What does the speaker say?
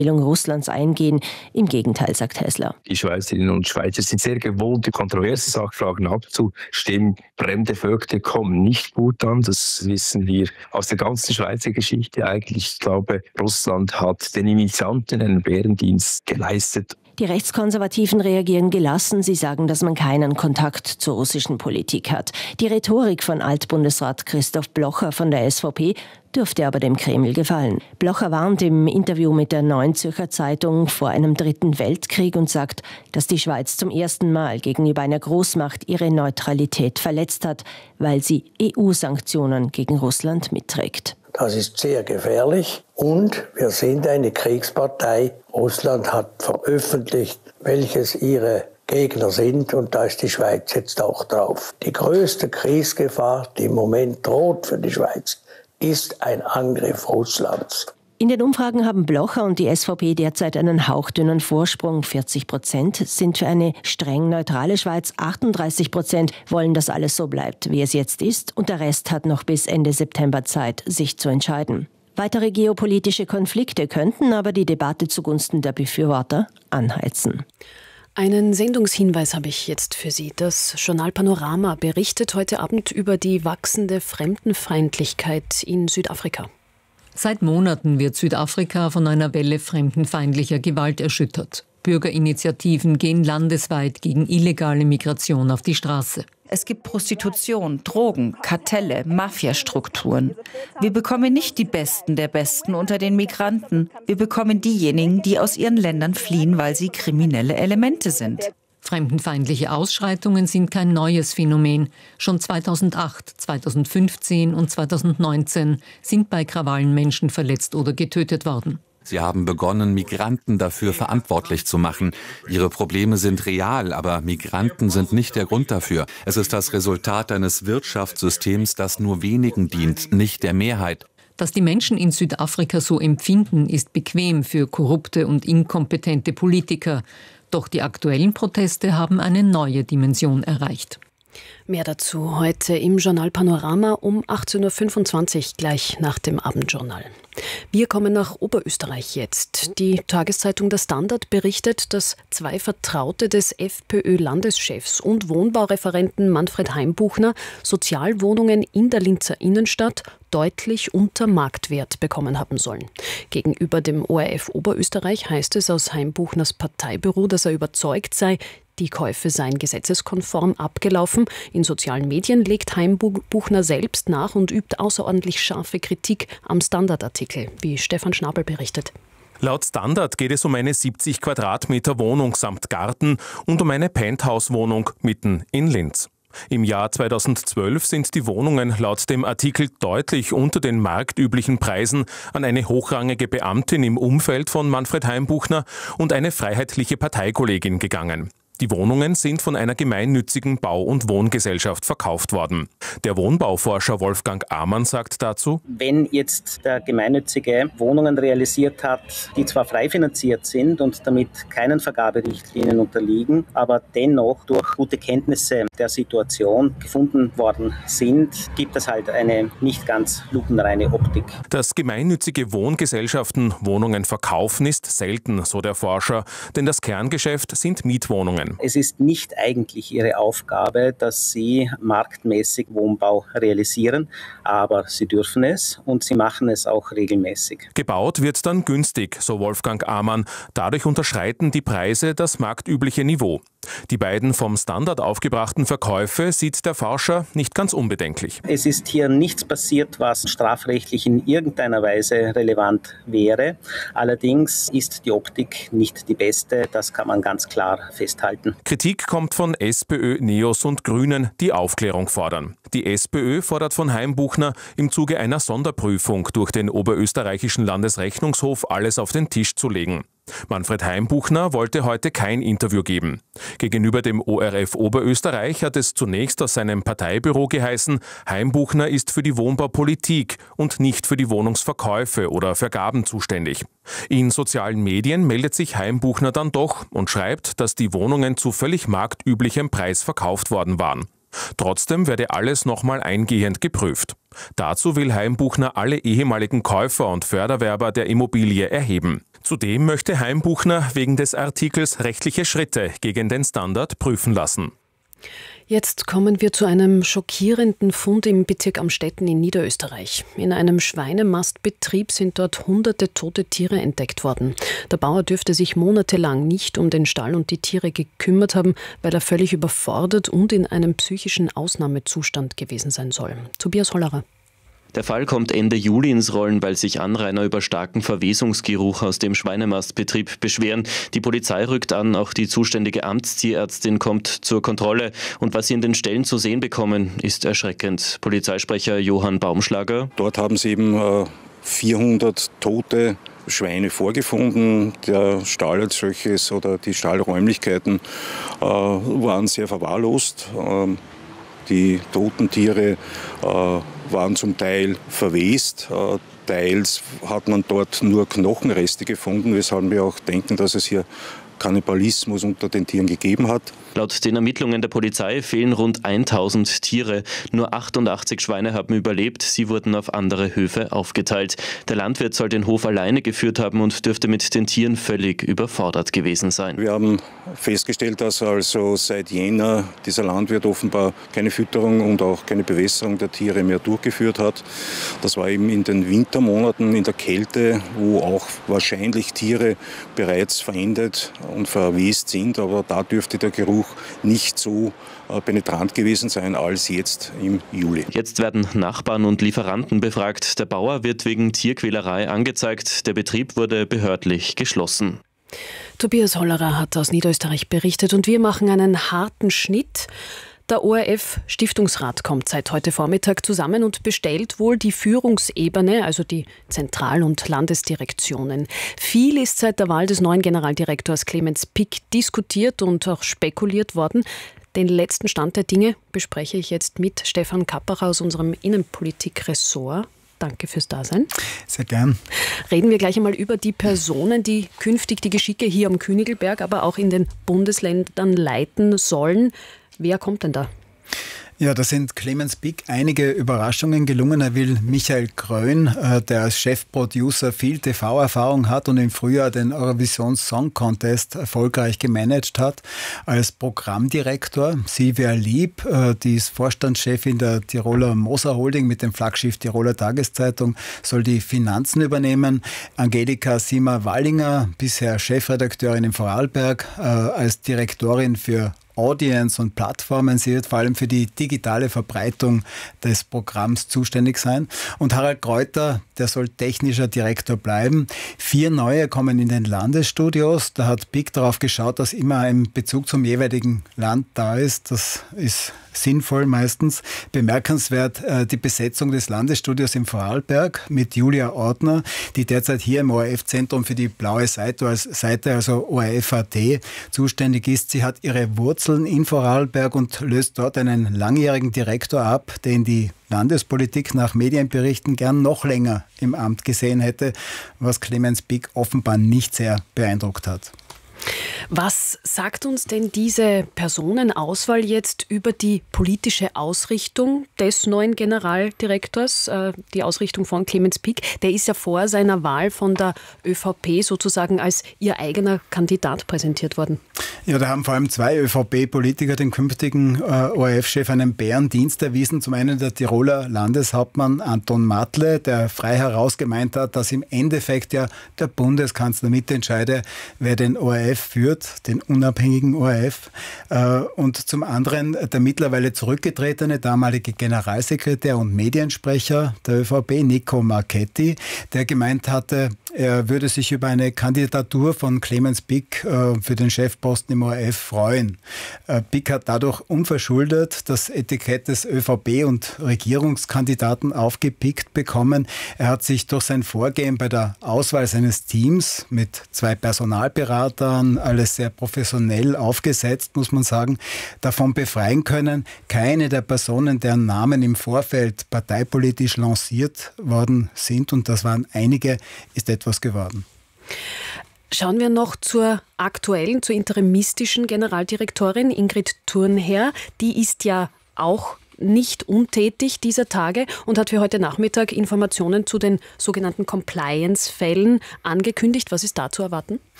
Russlands eingehen. Im Gegenteil, sagt Häsler. Die Schweizerinnen und Schweizer sind sehr gewohnt, die kontroverse Sachfragen abzustimmen. Fremde Völker kommen nicht gut an, das wissen wir aus der ganzen Schweizer Geschichte eigentlich. Ich glaube, Russland hat den Initianten einen Bärendienst geleistet. Die Rechtskonservativen reagieren gelassen. Sie sagen, dass man keinen Kontakt zur russischen Politik hat. Die Rhetorik von Altbundesrat Christoph Blocher von der SVP dürfte aber dem Kreml gefallen. Blocher warnt im Interview mit der Neuen Zürcher Zeitung vor einem dritten Weltkrieg und sagt, dass die Schweiz zum ersten Mal gegenüber einer Großmacht ihre Neutralität verletzt hat, weil sie EU-Sanktionen gegen Russland mitträgt. Das ist sehr gefährlich und wir sind eine Kriegspartei. Russland hat veröffentlicht, welches ihre Gegner sind und da ist die Schweiz jetzt auch drauf. Die größte Kriegsgefahr, die im Moment droht für die Schweiz, ist ein Angriff Russlands. In den Umfragen haben Blocher und die SVP derzeit einen hauchdünnen Vorsprung. 40% sind für eine streng neutrale Schweiz, 38% wollen, dass alles so bleibt, wie es jetzt ist, und der Rest hat noch bis Ende September Zeit, sich zu entscheiden. Weitere geopolitische Konflikte könnten aber die Debatte zugunsten der Befürworter anheizen. Einen Sendungshinweis habe ich jetzt für Sie. Das Journal Panorama berichtet heute Abend über die wachsende Fremdenfeindlichkeit in Südafrika. Seit Monaten wird Südafrika von einer Welle fremdenfeindlicher Gewalt erschüttert. Bürgerinitiativen gehen landesweit gegen illegale Migration auf die Straße. Es gibt Prostitution, Drogen, Kartelle, Mafiastrukturen. Wir bekommen nicht die Besten der Besten unter den Migranten. Wir bekommen diejenigen, die aus ihren Ländern fliehen, weil sie kriminelle Elemente sind. Fremdenfeindliche Ausschreitungen sind kein neues Phänomen. Schon 2008, 2015 und 2019 sind bei Krawallen Menschen verletzt oder getötet worden. Sie haben begonnen, Migranten dafür verantwortlich zu machen. Ihre Probleme sind real, aber Migranten sind nicht der Grund dafür. Es ist das Resultat eines Wirtschaftssystems, das nur wenigen dient, nicht der Mehrheit. Dass die Menschen in Südafrika so empfinden, ist bequem für korrupte und inkompetente Politiker. Doch die aktuellen Proteste haben eine neue Dimension erreicht. Mehr dazu heute im Journal Panorama um 18.25 Uhr, gleich nach dem Abendjournal. Wir kommen nach Oberösterreich jetzt. Die Tageszeitung Der Standard berichtet, dass 2 Vertraute des FPÖ-Landeschefs und Wohnbaureferenten Manfred Heimbuchner Sozialwohnungen in der Linzer Innenstadt deutlich unter Marktwert bekommen haben sollen. Gegenüber dem ORF Oberösterreich heißt es aus Heimbuchners Parteibüro, dass er überzeugt sei, die Käufe seien gesetzeskonform abgelaufen. In sozialen Medien legt Heimbuchner selbst nach und übt außerordentlich scharfe Kritik am Standardartikel, wie Stefan Schnabel berichtet. Laut Standard geht es um eine 70 Quadratmeter Wohnung samt Garten und um eine Penthouse-Wohnung mitten in Linz. Im Jahr 2012 sind die Wohnungen laut dem Artikel deutlich unter den marktüblichen Preisen an eine hochrangige Beamtin im Umfeld von Manfred Heimbuchner und eine freiheitliche Parteikollegin gegangen. Die Wohnungen sind von einer gemeinnützigen Bau- und Wohngesellschaft verkauft worden. Der Wohnbauforscher Wolfgang Amann sagt dazu: Wenn jetzt der Gemeinnützige Wohnungen realisiert hat, die zwar frei finanziert sind und damit keinen Vergaberichtlinien unterliegen, aber dennoch durch gute Kenntnisse der Situation gefunden worden sind, gibt es halt eine nicht ganz lupenreine Optik. Dass gemeinnützige Wohngesellschaften Wohnungen verkaufen, ist selten, so der Forscher, denn das Kerngeschäft sind Mietwohnungen. Es ist nicht eigentlich ihre Aufgabe, dass sie marktmäßig Wohnbau realisieren, aber sie dürfen es und sie machen es auch regelmäßig. Gebaut wird dann günstig, so Wolfgang Amann. Dadurch unterschreiten die Preise das marktübliche Niveau. Die beiden vom Standard aufgebrachten Verkäufe sieht der Forscher nicht ganz unbedenklich. Es ist hier nichts passiert, was strafrechtlich in irgendeiner Weise relevant wäre. Allerdings ist die Optik nicht die beste, das kann man ganz klar festhalten. Kritik kommt von SPÖ, NEOS und Grünen, die Aufklärung fordern. Die SPÖ fordert von Heimbuchner, im Zuge einer Sonderprüfung durch den Oberösterreichischen Landesrechnungshof alles auf den Tisch zu legen. Manfred Heimbuchner wollte heute kein Interview geben. Gegenüber dem ORF Oberösterreich hat es zunächst aus seinem Parteibüro geheißen, Heimbuchner ist für die Wohnbaupolitik und nicht für die Wohnungsverkäufe oder Vergaben zuständig. In sozialen Medien meldet sich Heimbuchner dann doch und schreibt, dass die Wohnungen zu völlig marktüblichem Preis verkauft worden waren. Trotzdem werde alles nochmal eingehend geprüft. Dazu will Heimbuchner alle ehemaligen Käufer und Förderwerber der Immobilie erheben. Zudem möchte Heimbuchner wegen des Artikels rechtliche Schritte gegen den Standard prüfen lassen. Jetzt kommen wir zu einem schockierenden Fund im Bezirk Amstetten in Niederösterreich. In einem Schweinemastbetrieb sind dort hunderte tote Tiere entdeckt worden. Der Bauer dürfte sich monatelang nicht um den Stall und die Tiere gekümmert haben, weil er völlig überfordert und in einem psychischen Ausnahmezustand gewesen sein soll. Tobias Hollerer. Der Fall kommt Ende Juli ins Rollen, weil sich Anrainer über starken Verwesungsgeruch aus dem Schweinemastbetrieb beschweren. Die Polizei rückt an, auch die zuständige Amtstierärztin kommt zur Kontrolle. Und was sie in den Ställen zu sehen bekommen, ist erschreckend. Polizeisprecher Johann Baumschlager. Dort haben sie eben 400 tote Schweine vorgefunden. Der Stall als solches oder die Stallräumlichkeiten waren sehr verwahrlost. Die toten Tiere waren zum Teil verwest. Teils hat man dort nur Knochenreste gefunden, weshalb wir auch denken, dass es hier Kannibalismus unter den Tieren gegeben hat. Laut den Ermittlungen der Polizei fehlen rund 1000 Tiere. Nur 88 Schweine haben überlebt. Sie wurden auf andere Höfe aufgeteilt. Der Landwirt soll den Hof alleine geführt haben und dürfte mit den Tieren völlig überfordert gewesen sein. Wir haben festgestellt, dass also seit Jänner dieser Landwirt offenbar keine Fütterung und auch keine Bewässerung der Tiere mehr durchgeführt hat. Das war eben in den Wintermonaten in der Kälte, wo auch wahrscheinlich Tiere bereits verendet und verwest sind. Aber da dürfte der Geruch nicht so penetrant gewesen sein als jetzt im Juli. Jetzt werden Nachbarn und Lieferanten befragt. Der Bauer wird wegen Tierquälerei angezeigt. Der Betrieb wurde behördlich geschlossen. Tobias Hollerer hat aus Niederösterreich berichtet und wir machen einen harten Schnitt. Der ORF-Stiftungsrat kommt seit heute Vormittag zusammen und bestellt wohl die Führungsebene, also die Zentral- und Landesdirektionen. Viel ist seit der Wahl des neuen Generaldirektors Clemens Pick diskutiert und auch spekuliert worden. Den letzten Stand der Dinge bespreche ich jetzt mit Stefan Kappacher aus unserem Innenpolitik-Ressort. Danke fürs Dasein. Sehr gern. Reden wir gleich einmal über die Personen, die künftig die Geschicke hier am Königelberg, aber auch in den Bundesländern leiten sollen. Wer kommt denn da? Ja, da sind Clemens Pick einige Überraschungen gelungen. Er will Michael Grön, der als Chefproducer viel TV-Erfahrung hat und im Frühjahr den Eurovision Song Contest erfolgreich gemanagt hat, als Programmdirektor. Silvia Lieb, die ist Vorstandschefin der Tiroler Moser Holding mit dem Flaggschiff Tiroler Tageszeitung, soll die Finanzen übernehmen. Angelika Siemer-Wallinger, bisher Chefredakteurin im Vorarlberg, als Direktorin für Audience und Plattformen. Sie wird vor allem für die digitale Verbreitung des Programms zuständig sein. Und Harald Kräuter, der soll technischer Direktor bleiben. 4 neue kommen in den Landesstudios. Da hat Pick darauf geschaut, dass immer ein Bezug zum jeweiligen Land da ist. Das ist sinnvoll meistens. Bemerkenswert die Besetzung des Landesstudios im Vorarlberg mit Julia Ortner, die derzeit hier im ORF-Zentrum für die blaue Seite, also ORF.at, zuständig ist. Sie hat ihre Wurzeln in Vorarlberg und löst dort einen langjährigen Direktor ab, den die Landespolitik nach Medienberichten gern noch länger im Amt gesehen hätte, was Clemens Pick offenbar nicht sehr beeindruckt hat. Was sagt uns denn diese Personenauswahl jetzt über die politische Ausrichtung des neuen Generaldirektors, die Ausrichtung von Clemens Pick? Der ist ja vor seiner Wahl von der ÖVP sozusagen als ihr eigener Kandidat präsentiert worden. Ja, da haben vor allem 2 ÖVP-Politiker den künftigen ORF-Chef einen Bärendienst erwiesen. Zum einen der Tiroler Landeshauptmann Anton Matle, der frei heraus gemeint hat, dass im Endeffekt ja der Bundeskanzler mitentscheide, wer den ORF führt, den unabhängigen ORF. Und zum anderen der mittlerweile zurückgetretene damalige Generalsekretär und Mediensprecher der ÖVP, Nico Marchetti, der gemeint hatte, er würde sich über eine Kandidatur von Clemens Pick für den Chefposten im ORF freuen. Pick hat dadurch unverschuldet das Etikett des ÖVP- und Regierungskandidaten aufgepickt bekommen. Er hat sich durch sein Vorgehen bei der Auswahl seines Teams mit 2 Personalberatern, alles sehr professionell aufgesetzt, muss man sagen, davon befreien können, keine der Personen, deren Namen im Vorfeld parteipolitisch lanciert worden sind, und das waren einige, ist etwas geworden. Schauen wir noch zur aktuellen, zur interimistischen Generaldirektorin Ingrid Thurnherr. Die ist ja auch nicht untätig dieser Tage und hat für heute Nachmittag Informationen zu den sogenannten Compliance-Fällen angekündigt. Was ist da zu erwarten?